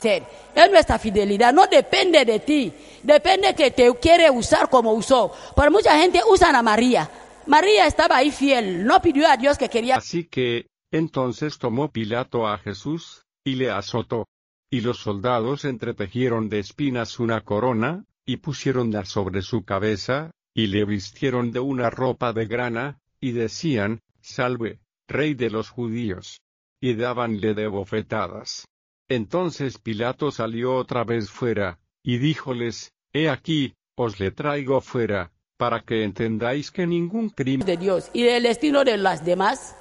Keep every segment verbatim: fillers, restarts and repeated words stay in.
hacer. Es nuestra fidelidad, no depende de ti, depende que te quiere usar como usó. Pero mucha gente usa a María. María estaba ahí fiel, no pidió a Dios que quería. Así que, entonces tomó Pilato a Jesús, y le azotó. Y los soldados entretejieron de espinas una corona, y pusiéronla sobre su cabeza, y le vistieron de una ropa de grana, y decían, Salve, Rey de los judíos. Y dábanle de bofetadas. Entonces Pilato salió otra vez fuera, y díjoles, He aquí, os le traigo fuera, para que entendáis que ningún crimen de Dios. Y el destino de las demás,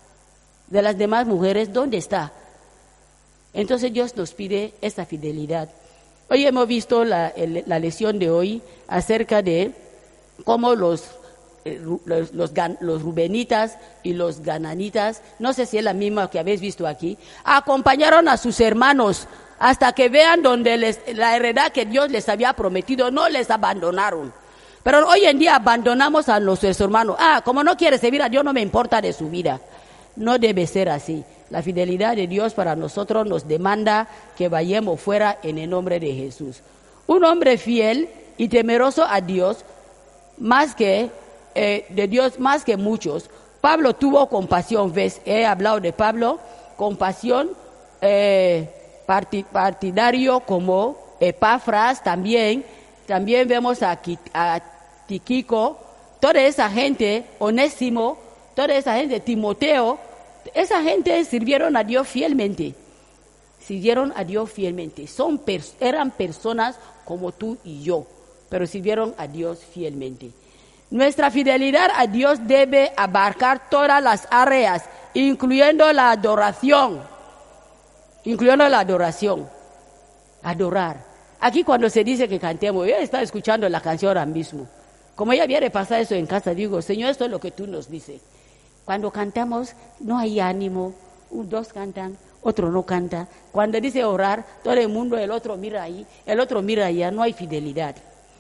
de las demás mujeres, ¿dónde está? Entonces Dios nos pide esta fidelidad. Hoy hemos visto la, el, la lección de hoy acerca de cómo los, eh, los, los, los rubenitas y los gananitas, no sé si es la misma que habéis visto aquí, acompañaron a sus hermanos hasta que vean donde les, la heredad que Dios les había prometido, no les abandonaron. Pero hoy en día abandonamos a nuestros hermanos. Ah, como no quiere servir a Dios, no me importa de su vida. No debe ser así. La fidelidad de Dios para nosotros nos demanda que vayamos fuera en el nombre de Jesús. Un hombre fiel y temeroso a Dios, más que eh, de Dios, más que muchos. Pablo tuvo compasión, ¿ves? He hablado de Pablo, compasión, eh, partidario como Epafras también. También vemos a, a Tíquico, toda esa gente, Onésimo, toda esa gente, Timoteo. Esa gente sirvieron a Dios fielmente, sirvieron a Dios fielmente, Son pers- eran personas como tú y yo, pero sirvieron a Dios fielmente. Nuestra fidelidad a Dios debe abarcar todas las áreas, incluyendo la adoración, incluyendo la adoración, adorar. Aquí cuando se dice que cantemos, yo estaba escuchando la canción ahora mismo, como ya viene pasar eso en casa, digo, Señor, esto es lo que tú nos dices. Cuando cantamos no hay ánimo, dos cantan, otro no canta. Cuando dice orar, todo el mundo, el otro mira ahí, el otro mira allá, no hay fidelidad.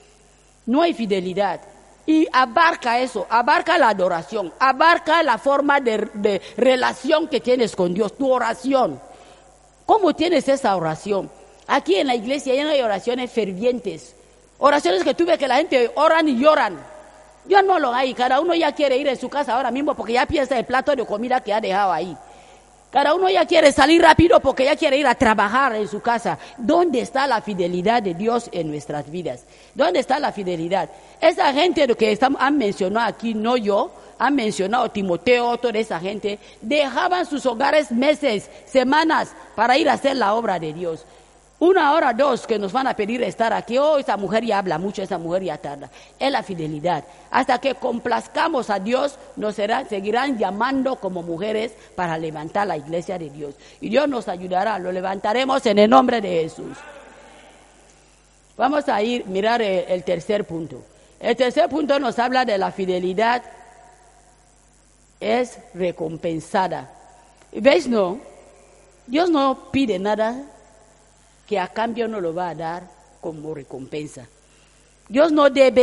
No hay fidelidad. Y abarca eso, abarca la adoración, abarca la forma de, de relación que tienes con Dios, tu oración. ¿Cómo tienes esa oración? Aquí en la iglesia ya no hay oraciones fervientes, oraciones que tú ves que la gente oran y lloran. Ya no lo hay, cada uno ya quiere ir en su casa ahora mismo porque ya piensa el plato de comida que ha dejado ahí. Cada uno ya quiere salir rápido porque ya quiere ir a trabajar en su casa. ¿Dónde está la fidelidad de Dios en nuestras vidas? ¿Dónde está la fidelidad? Esa gente que están, han mencionado aquí, no yo, han mencionado Timoteo, toda esa gente, dejaban sus hogares meses, semanas para ir a hacer la obra de Dios. Una hora, dos, que nos van a pedir estar aquí. Oh, esa mujer ya habla mucho, esa mujer ya tarda. Es la fidelidad. Hasta que complazcamos a Dios, nos serán, seguirán llamando como mujeres para levantar la iglesia de Dios. Y Dios nos ayudará, lo levantaremos en el nombre de Jesús. Vamos a ir, mirar el, el tercer punto. El tercer punto nos habla de la fidelidad. Es recompensada. ¿Veis? No, Dios no pide nada que a cambio no lo va a dar como recompensa. Dios no debe